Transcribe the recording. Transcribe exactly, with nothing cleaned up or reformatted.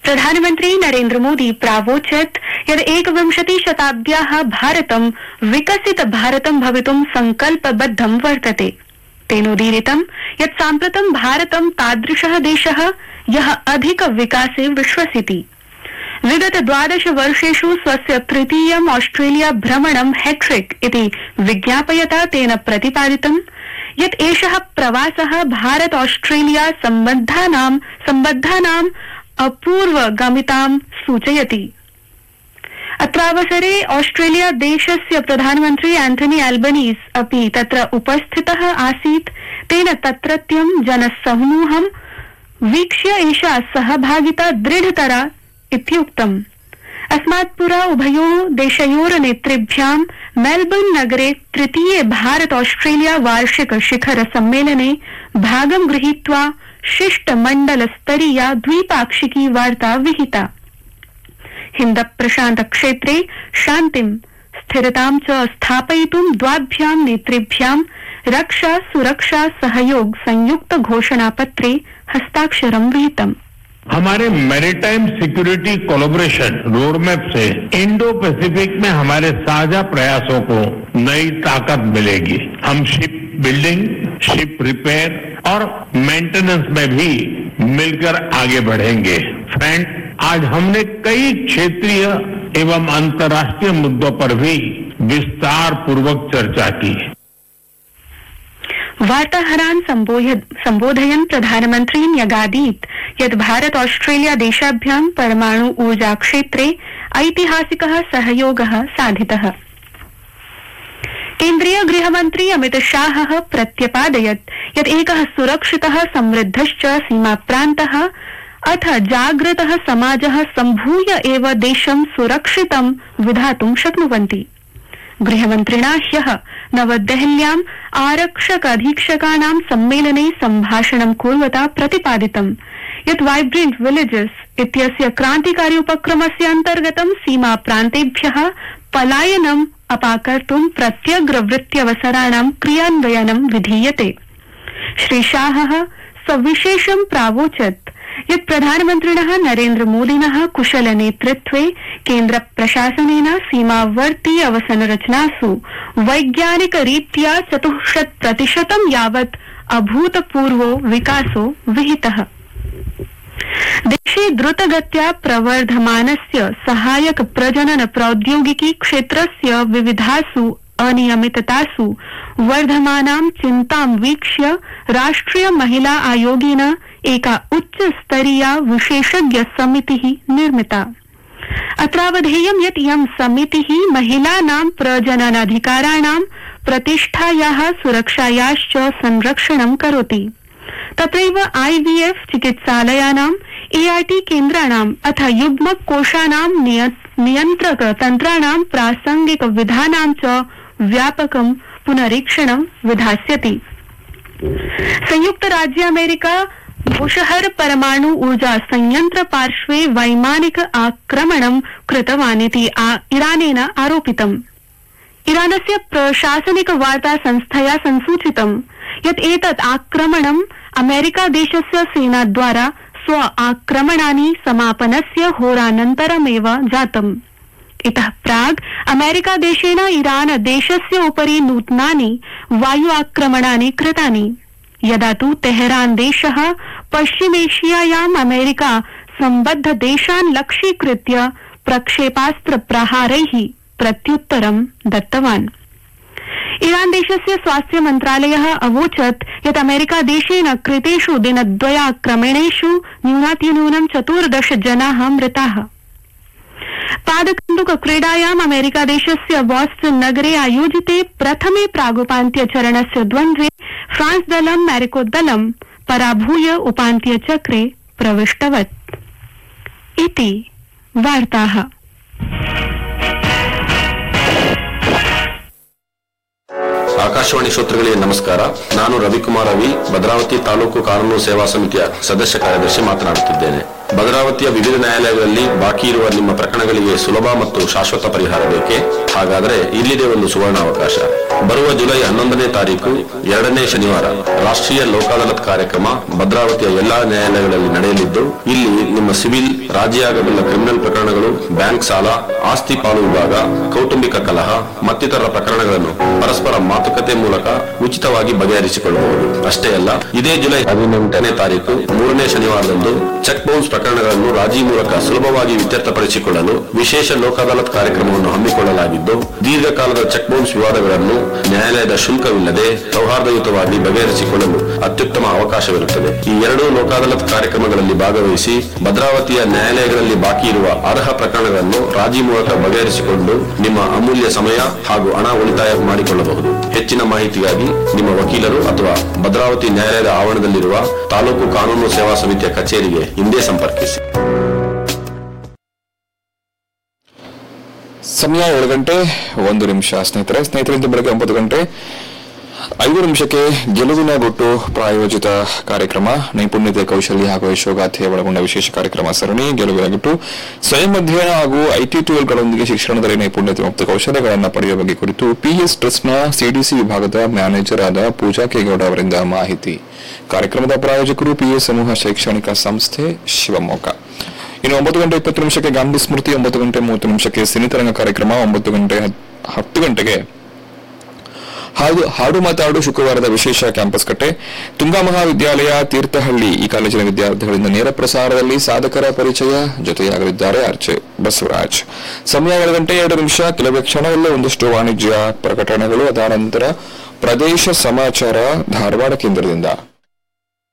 प्रधानमन्त्री नरेन्द्र मोदी प्रावोचत् यत् एकविंशति शताब्द्याः भारतं विकसित भारतं भवितुं संकल्पबद्धं वर्तते। तेनोदीरितं यत् साम्प्रतं भारतं तादृशः देशः यः अधिक विकासे विश्वसिति। विगत द्वादश वर्षेषु स्वस्य तृतीयम् ऑस्ट्रेलिया भ्रमणं हैट्रिक इति विज्ञापयता तेन प्रतिपादितं यत् एषः प्रवासः भारत ऑस्ट्रेलिया सम्बद्धानां सम्बद्धानाम् अपूर्वगामितां सूचयति। अत्रावसरे ऑस्ट्रेलिया देशस्य प्रधानमन्त्री एंथनी एल्बनीज अपि तत्र उपस्थितः आसीत्। तेन तत्रत्यं जनसमूहं वीक्ष्य एषा सहभागिता दृढतरा इत्युक्तम्। अस्मात् पुरा उभयोः देशयोः नेतृभ्यां मेलबर्न नगरे तृतीये भारत ऑस्ट्रेलिया वार्षिक शिखर सम्मेलने भागं गृहीत्वा शिष्टमण्डल स्तरीया द्विपाक्षिकी वार्ता विहिता। हिन्द प्रशान्त क्षेत्रे शान्तिं स्थिरतां च स्थापयितुं द्वाभ्यां नेतृभ्यां रक्षा सुरक्षा सहयोग संयुक्त घोषणापत्रे हस्ताक्षरं विहितम्। हमारे मैरीटाइम सिक्योरिटी कोलैबोरेशन रोडमैप से इंडो पैसिफिक में हमारे साझा प्रयासों को नई ताकत मिलेगी। हम शिप बिल्डिंग, शिप रिपेयर और मेंटेनेंस में भी मिलकर आगे बढ़ेंगे। फ्रेंड, आज हमने कई क्षेत्रीय एवं अंतर्राष्ट्रीय मुद्दों पर भी विस्तार पूर्वक चर्चा की। वार्ताहरान् सम्बोधयन् प्रधानमन्त्री न्यगादीत् यत् भारत ऑस्ट्रेलिया देशाभ्यां परमाणु ऊर्जा क्षेत्रे ऐतिहासिकः सहयोगः साधितः। केन्द्रीय गृहमन्त्री अमित शाहः प्रत्यपादयत् यत् एकः सुरक्षितः समृद्धश्च सीमाप्रान्तः अथ जागृतः समाजः सम्भूय एव देशं सुरक्षितं विधातुं शक्नुवन्ति। गृहमन्त्रिणा ह्यः नवदेहल्याम् आरक्षक अधीक्षकानां सम्मेलने सम्भाषणं कुर्वता प्रतिपादितं यत् वाइब्रेंट विलेजेस इत्यस्य क्रान्तिकारी उपक्रमस्य अन्तर्गतं सीमा प्रान्तेभ्यः पलायनम् अपाकर्तुं प्रत्यग्रवृत्त्यवसराणां क्रियान्वयनं विधीयते। श्री शाहः सविशेषं प्रावोचत् यत् प्रधानमन्त्रिणः नरेन्द्र मोदिनः कुशल नेतृत्वे केन्द्र प्रशासनेन सीमावर्ती अवसंरचनासु वैज्ञानिक रीत्या चतुष्षट् प्रतिशतं यावत् अभूतपूर्वो विकासो विहितः। देशे द्रुतगत्या प्रवर्धमानस्य सहायक प्रजनन प्रौद्योगिकी क्षेत्रस्य विविधासु अनियमिततासु वर्धमानां चिन्तां वीक्ष्य राष्ट्रिय महिला आयोगेन एका उच्च स्तरीया विशेषज्ञ समितिः निर्मिता। अत्रावधेयं यत् इयं समितिः महिलानां प्रजननाधिकाराणां प्रतिष्ठायाः सुरक्षायाश्च संरक्षणं करोति। तत्रैव आईवीएफ चिकित्सालयानां, एआईटी केन्द्राणाम् अथ युग्मक कोशानां नियन्त्रक तन्त्राणां प्रासंगिक विधानां च व्यापकं पुनरीक्षणं विधास्यति। संयुक्त राज्य अमेरिका बुशहर परमाणु ऊर्जा संयंत्र पार्श्वे वैमानिक आक्रमणं कृतवानिति इरानेन आरोपितम्। इरानस्य प्रशासनिक वार्ता संस्थया संसूचितं यत् एतत् आक्रमणं अमेरिका देशस्य सेनाद्वारा स्व आक्रमणानि समापनस्य होरानन्तरमेव जातम्। इतः प्राग् अमेरिका देशेन इरान देशस्य उपरि नूतनानि वायु आक्रमणानि कृतानि, यदा तु तेहरान देशः पश्चिमेशियायाम् अमेरिका सम्बद्ध देशान् लक्ष्यीकृत्य प्रक्षेपास्त्र प्रहारैः प्रत्युत्तरं दत्तवान्। ईरान देशस्य स्वास्थ्य मन्त्रालयः अवोचत् यत् अमेरिका देशेन कृतेषु दिनद्वयाक्रमणेषु न्यूनातिन्यूनं चतुर्दश जनाः मृताः। पादकन्दुक क्रीडायाम् अमेरिका देशस्य बोस्टन नगरे आयोजिते प्रथमे प्रागुपान्त्य चरणस्य द्वन्द्वे फ्रांस दलं मैरिको दलं पराभूय उपान्त्य चक्रे प्रविष्टवत्। इति वार्ताः। ಆಕಾಶವಾಣಿ ಶ್ರೋತೃಗಳಿಗೆ ನಮಸ್ಕಾರ. ನಾನು ರವಿಕುಮಾರ್ ರವಿ, ಭದ್ರಾವತಿ ತಾಲೂಕು ಕಾನೂನು ಸೇವಾ ಸಮಿತಿಯ ಸದಸ್ಯ ಕಾರ್ಯದರ್ಶಿ ಮಾತನಾಡುತ್ತಿದ್ದೇನೆ. ಭದ್ರಾವತಿಯ ವಿವಿಧ ನ್ಯಾಯಾಲಯಗಳಲ್ಲಿ ಬಾಕಿ ಇರುವ ನಿಮ್ಮ ಪ್ರಕರಣಗಳಿಗೆ ಸುಲಭ ಮತ್ತು ಶಾಶ್ವತ ಪರಿಹಾರ ಬೇಕೆ? ಹಾಗಾದರೆ ಇಲ್ಲಿದೆ ಒಂದು ಸುವರ್ಣ ಅವಕಾಶ. ಬರುವ ಜುಲೈ ಹನ್ನೊಂದನೇ ತಾರೀಕು ಎರಡನೇ ಶನಿವಾರ ರಾಷ್ಟ್ರೀಯ ಲೋಕ ಅದಾಲತ್ ಕಾರ್ಯಕ್ರಮ ಭದ್ರಾವತಿಯ ಎಲ್ಲಾ ನ್ಯಾಯಾಲಯಗಳಲ್ಲಿ ನಡೆಯಲಿದ್ದು, ಇಲ್ಲಿ ನಿಮ್ಮ ಸಿವಿಲ್, ರಾಜಿಯಾಗಬಲ್ಲ ಕ್ರಿಮಿನಲ್ ಪ್ರಕರಣಗಳು, ಬ್ಯಾಂಕ್ ಸಾಲ, ಆಸ್ತಿ ಪಾಲು ವಿಭಾಗ, ಕೌಟುಂಬಿಕ ಕಲಹ ಮತ್ತಿತರ ಪ್ರಕರಣಗಳನ್ನು ಪರಸ್ಪರ ಮಾತುಕತೆ ಮೂಲಕ ಉಚಿತವಾಗಿ ಬಗೆಹರಿಸಿಕೊಳ್ಳಬಹುದು. ಅಷ್ಟೇ ಅಲ್ಲ, ಇದೇ ಜುಲೈ ಹದಿನೆಂಟನೇ ತಾರೀಕು ಮೂರನೇ ಶನಿವಾರದಂದು ಚೆಕ್ ಬೌನ್ಸ್ ಪ್ರಕರಣಗಳನ್ನು ರಾಜಿ ಮೂಲಕ ಸುಲಭವಾಗಿ ಇತ್ಯರ್ಥಪಡಿಸಿಕೊಳ್ಳಲು ವಿಶೇಷ ಲೋಕ ಅದಾಲತ್ ಕಾರ್ಯಕ್ರಮವನ್ನು ಹಮ್ಮಿಕೊಳ್ಳಲಾಗಿದ್ದು, ದೀರ್ಘಕಾಲದ ಚೆಕ್ ಬೌನ್ಸ್ ವಿವಾದಗಳನ್ನು ನ್ಯಾಯಾಲಯದ ಶುಲ್ಕವಿಲ್ಲದೆ ಸೌಹಾರ್ದಯುತವಾಗಿ ಬಗೆಹರಿಸಿಕೊಳ್ಳಲು ಅತ್ಯುತ್ತಮ ಅವಕಾಶವಿರುತ್ತದೆ. ಈ ಎರಡೂ ಲೋಕ ಅದಾಲತ್ ಕಾರ್ಯಕ್ರಮಗಳಲ್ಲಿ ಭಾಗವಹಿಸಿ ಭದ್ರಾವತಿಯ ನ್ಯಾಯಾಲಯಗಳಲ್ಲಿ ಬಾಕಿ ಇರುವ ಅರ್ಹ ಪ್ರಕರಣಗಳನ್ನು ರಾಜಿ ಮೂಲಕ ಬಗೆಹರಿಸಿಕೊಂಡು ನಿಮ್ಮ ಅಮೂಲ್ಯ ಸಮಯ ಹಾಗೂ ಹಣ ಉಳಿತಾಯ ಮಾಡಿಕೊಳ್ಳಬಹುದು. ಹೆಚ್ಚಿನ ಮಾಹಿತಿಗಾಗಿ ನಿಮ್ಮ ವಕೀಲರು ಅಥವಾ ಭದ್ರಾವತಿ ನ್ಯಾಯಾಲಯದ ಆವರಣದಲ್ಲಿರುವ ತಾಲೂಕು ಕಾನೂನು ಸೇವಾ ಸಮಿತಿಯ ಕಚೇರಿಗೆ ಹಿಂದೆ ಸಂಪರ್ಕಿಸಿ. ಸಮಯ ಏಳು ಗಂಟೆ ಒಂದು ನಿಮಿಷ. ಸ್ನೇಹಿತರೆ ಸ್ನೇಹಿತರಿಂದ ಬೆಳಗ್ಗೆ ಒಂಬತ್ತು ಗಂಟೆ ಐದು ನಿಮಿಷಕ್ಕೆ ಗೆಲುವಿನ ಗುಟ್ಟು ಪ್ರಾಯೋಜಿತ ಕಾರ್ಯಕ್ರಮ, ನೈಪುಣ್ಯತೆ, ಕೌಶಲ್ಯ ಹಾಗೂ ಯಶೋಗಾಥೆ ಒಳಗೊಂಡ ವಿಶೇಷ ಕಾರ್ಯಕ್ರಮ ಸರಣಿ ಗೆಲುವಿನ ಗುಟ್ಟು. ಸ್ವಯಂ ಅಧ್ಯಯನ ಹಾಗೂ ಐಟಿ ಟೂಲ್ಗಳೊಂದಿಗೆ ಶಿಕ್ಷಣದಲ್ಲಿ ನೈಪುಣ್ಯತೆ ಮತ್ತು ಕೌಶಲ್ಯಗಳನ್ನು ಪಡೆಯುವ ಬಗ್ಗೆ ಕುರಿತು ಪಿಎಸ್ ಟ್ರಸ್ಟ್ನ ಸಿಡಿಸಿ ವಿಭಾಗದ ಮ್ಯಾನೇಜರ್ ಆದ ಪೂಜಾ ಕೆಗೌಡ ಅವರಿಂದ ಮಾಹಿತಿ. ಕಾರ್ಯಕ್ರಮದ ಪ್ರಾಯೋಜಕರು ಪಿಎಸ್ ಸಮೂಹ ಶೈಕ್ಷಣಿಕ ಸಂಸ್ಥೆ ಶಿವಮೊಗ್ಗ. ಇನ್ನು ಒಂಬತ್ತು ಗಂಟೆ ಇಪ್ಪತ್ತು ನಿಮಿಷಕ್ಕೆ ಗಾಂಧಿ ಸ್ಮೃತಿ, ಒಂಬತ್ತು ಗಂಟೆ ಮೂವತ್ತು ನಿಮಿಷಕ್ಕೆ ಸಿನಿತರಂಗ ಕಾರ್ಯಕ್ರಮ, ಒಂಬತ್ತು ಗಂಟೆ ಹತ್ತು ಗಂಟೆಗೆ ಹಾಡು ಹಾಡು ಮಾತಾಡು ಶುಕ್ರವಾರದ ವಿಶೇಷ ಕ್ಯಾಂಪಸ್ ಕಟ್ಟೆ, ತುಂಗಾ ಮಹಾವಿದ್ಯಾಲಯ ತೀರ್ಥಹಳ್ಳಿ ಈ ಕಾಲೇಜಿನ ವಿದ್ಯಾರ್ಥಿಗಳಿಂದ ನೇರ ಪ್ರಸಾರದಲ್ಲಿ ಸಾಧಕರ ಪರಿಚಯ, ಜೊತೆಯಾಗಲಿದ್ದಾರೆ ಆರ್ಚೆ ಬಸವರಾಜ್. ಸಮಯ ಏಳು ಗಂಟೆ ಎರಡು ನಿಮಿಷ. ಕೆಲವೇ ಕ್ಷಣದಲ್ಲೇ ಒಂದಷ್ಟು ವಾಣಿಜ್ಯ ಪ್ರಕಟಣೆಗಳು, ಅದಾನಂತರ ಪ್ರದೇಶ ಸಮಾಚಾರ ಧಾರವಾಡ ಕೇಂದ್ರದಿಂದ.